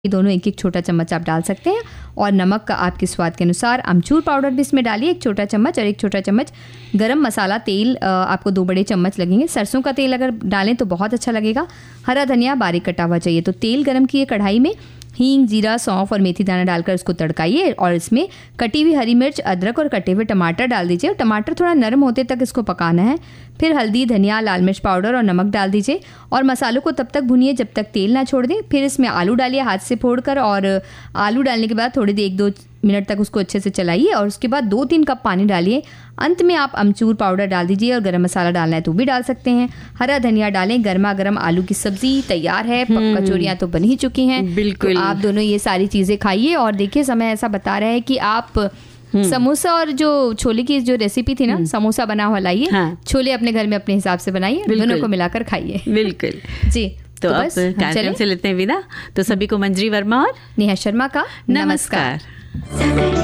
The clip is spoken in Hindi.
दोनों एक एक छोटा चम्मच आप डाल सकते हैं। और नमक का आपके स्वाद के अनुसार। अमचूर पाउडर भी इसमें डालिए 1 छोटा चम्मच, और 1 छोटा चम्मच गरम मसाला तेल आपको 2 बड़े चम्मच लगेंगे। सरसों का तेल अगर डालें तो बहुत अच्छा लगेगा। हरा धनिया बारीक कटा हुआ चाहिए। तो तेल गरम किए कढ़ाई में हींग, जीरा, सौंफ और मेथी दाना डालकर उसको तड़काइए, और इसमें कटी हुई हरी मिर्च, अदरक और कटे हुए टमाटर डाल दीजिए। और टमाटर थोड़ा नरम होते तक इसको पकाना है। फिर हल्दी, धनिया, लाल मिर्च पाउडर और नमक डाल दीजिए, और मसालों को तब तक भूनिए जब तक तेल ना छोड़ दें। फिर इसमें आलू डालिए हाथ से फोड़कर, और आलू डालने के बाद थोड़ी देर 1-2 मिनट तक उसको अच्छे से चलाइए, और उसके बाद 2-3 कप पानी डालिए। अंत में आप अमचूर पाउडर डाल दीजिए, और गरम मसाला डालना है तो भी डाल सकते हैं। हरा धनिया डालें। गर्मा गर्म आलू की सब्जी तैयार है। कचौरियाँ तो बन ही चुकी हैं। बिल्कुल। तो आप दोनों ये सारी चीज़ें खाइए। और देखिए समय ऐसा बता रहा है कि आप समोसा और जो छोले की जो रेसिपी थी ना, समोसा बना हुआ लाइए। हाँ। छोले अपने घर में अपने हिसाब से बनाइए, दोनों को मिलाकर खाइए। बिल्कुल जी। तो अब कार्यक्रम से लेते हैं विदा। तो सभी को मंजरी वर्मा और नेहा शर्मा का नमस्कार।